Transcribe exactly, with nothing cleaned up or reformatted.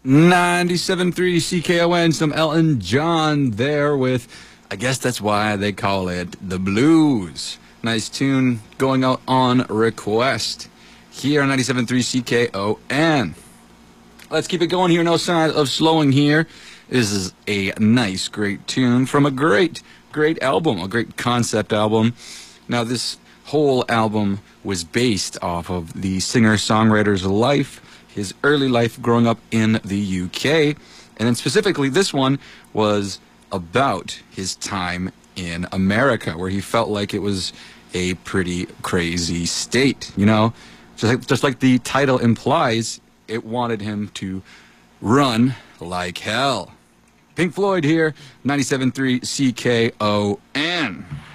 ninety-seven point three C K O N, some Elton John there with, I guess that's why they call it the blues. Nice tune going out on request here on ninety-seven point three C K O N. Let's keep it going here, no sign of slowing here. This is a nice, great tune from a great, great album, a great concept album. Now, this whole album was based off of the singer-songwriter's life, his early life growing up in the U K, and then specifically this one was about his time in America, where he felt like it was a pretty crazy state, you know? Just like, just like the title implies, it wanted him to run like hell. Pink Floyd here, ninety-seven point three C K O N.